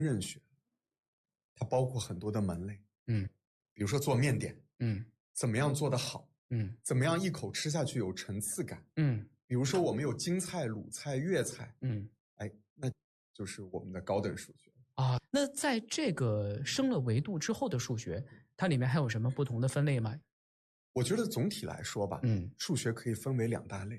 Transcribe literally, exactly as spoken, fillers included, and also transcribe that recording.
任学，它包括很多的门类， 嗯， 比如说做面点， 嗯， 怎么样做得好， 嗯， 怎么样一口吃下去有层次感， 嗯， 比如说我们有京菜、鲁菜、粤菜， 嗯， 哎，那就是我们的高等数学啊。那在这个升了维度之后的数学，它里面还有什么不同的分类吗？ 我觉得总体来说吧， 嗯， 数学可以分为两大类。